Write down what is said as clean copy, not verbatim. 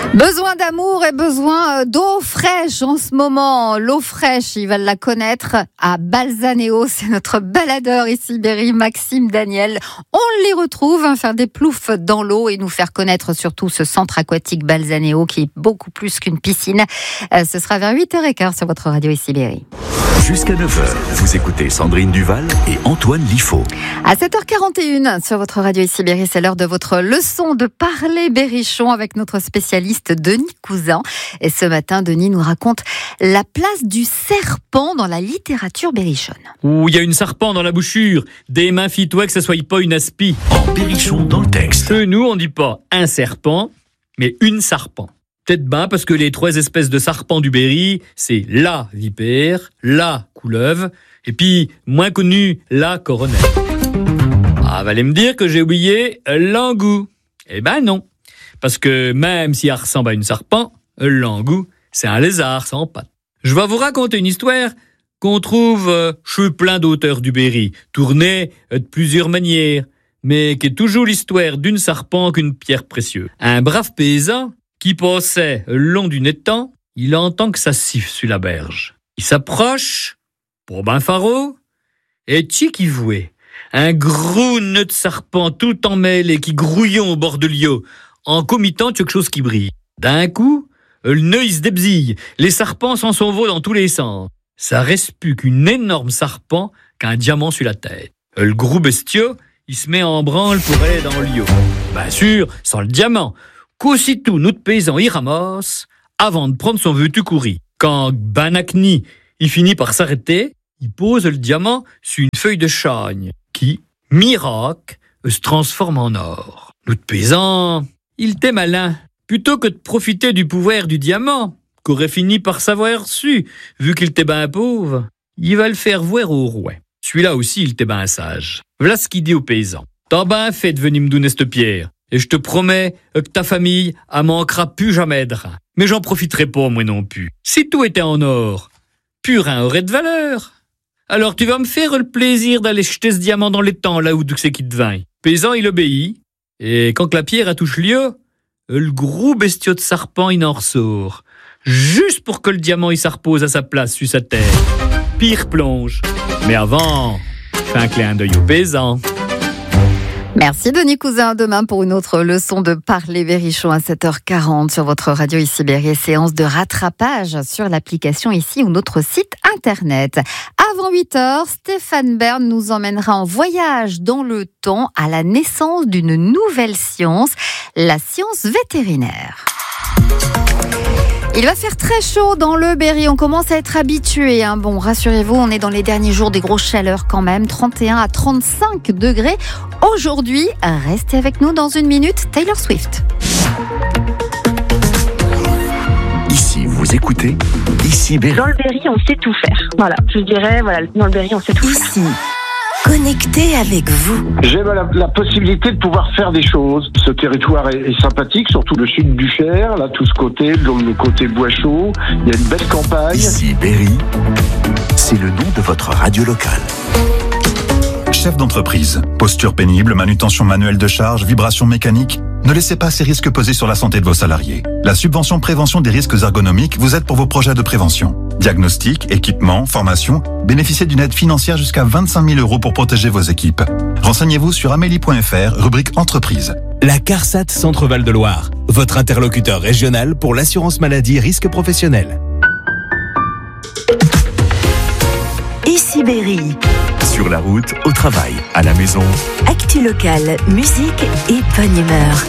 Besoin d'amour et besoin d'eau fraîche en ce moment. L'eau fraîche, il va la connaître à Balzaneo. C'est notre baladeur ici, Berry, Maxime Daniel. On les retrouve faire des ploufs dans l'eau et nous faire connaître surtout ce centre aquatique Balzaneo qui est beaucoup plus qu'une piscine. Ce sera vers 8h15 sur votre radio ici, Berry. Jusqu'à 9h, vous écoutez Sandrine Duval et Antoine Liffaut. À 7h41 sur votre radio ici, Berry, c'est l'heure de votre leçon de parler berrichon avec notre spécialiste Denis Cousin. Et ce matin, Denis nous raconte la place du serpent dans la littérature berrichonne. Ouh, il y a une serpent dans la bouchure. Des mains fie-toi que ça soit pas une aspi. En berrichon dans le texte. Nous, on dit pas un serpent, mais une serpent. Peut-être bien parce que les 3 espèces de serpents du Berry, c'est la vipère, la couleuvre, et puis, moins connu, la coronelle. Ah, vous allez me dire que j'ai oublié l'angout. Eh ben non. Parce que même si elle ressemble à une serpent, l'angout, c'est un lézard sans pattes. Je vais vous raconter une histoire qu'on trouve chez plein d'auteurs du Berry, tournée de plusieurs manières, mais qui est toujours l'histoire d'une serpent qu'une pierre précieuse. Un brave paysan qui passait le long d'une étang, il entend que ça siffle sur la berge. Il s'approche, pour ben faro, et tchi qui vouait. Un gros nœud de serpent tout emmêlé qui grouillon au bord de l'eau, en comitant quelque chose qui brille. D'un coup, le nœud il se débzille, les serpents s'en s'envolent dans tous les sens. Ça reste plus qu'une énorme serpent qu'un diamant sur la tête. Le gros bestiau, il se met en branle pour aller dans l'eau. Bien sûr, sans le diamant, qu'aussitôt notre paysan y ramasse avant de prendre son vœu courir. Quand Banakni il finit par s'arrêter, il pose le diamant sur une feuille de chagne qui, miracle, se transforme en or. Notre paysan, il était malin. Plutôt que de profiter du pouvoir du diamant, qu'aurait fini par savoir su, vu qu'il était ben pauvre, il va le faire voir au roi. Celui-là aussi, il était ben sage. Voilà ce qu'il dit au paysan. T'as ben fait de venir me donner cette pierre. Et je te promets que ta famille en manquera plus jamais de rein. Mais j'en profiterai pas, moi non plus. Si tout était en or, plus rien aurait de valeur. Alors tu vas me faire le plaisir d'aller jeter ce diamant dans l'étang, là où c'est qu'il te vint. Paysan, il obéit. Et quand la pierre a touché lieu, le gros bestiau de serpent, il en ressort. Juste pour que le diamant, il se repose à sa place sur sa terre. Pire plonge. Mais avant, fais un clin d'œil au paysan. Merci Denis Cousin. Demain pour une autre leçon de parler berrichon à 7h40 sur votre radio ici Berry. Séance de rattrapage sur l'application ici ou notre site internet. Avant 8h, Stéphane Bern nous emmènera en voyage dans le temps à la naissance d'une nouvelle science, la science vétérinaire. Il va faire très chaud dans le Berry, on commence à être habitué. Bon, rassurez-vous, on est dans les derniers jours des grosses chaleurs quand même, 31 à 35 degrés. Aujourd'hui, restez avec nous dans une minute, Taylor Swift. Ici, vous écoutez, ici Berry. Dans le Berry, on sait tout faire. Voilà, je dirais, dans le Berry, on sait tout faire. Ici, connecté avec vous. J'ai la possibilité de pouvoir faire des choses. Ce territoire est sympathique, surtout le sud du Cher, là, tout ce côté, le côté bois chaud. Il y a une belle campagne. Ici Berry, c'est le nom de votre radio locale. Chef d'entreprise, posture pénible, manutention manuelle de charge, vibration mécanique. Ne laissez pas ces risques peser sur la santé de vos salariés. La subvention prévention des risques ergonomiques vous aide pour vos projets de prévention. Diagnostic, équipement, formation, bénéficiez d'une aide financière jusqu'à 25 000 € pour protéger vos équipes. Renseignez-vous sur amélie.fr, rubrique entreprise. La CARSAT Centre-Val de Loire, votre interlocuteur régional pour l'assurance maladie risque professionnel. Ici Berry. Sur la route, au travail, à la maison. Actu locale, musique et bonne humeur.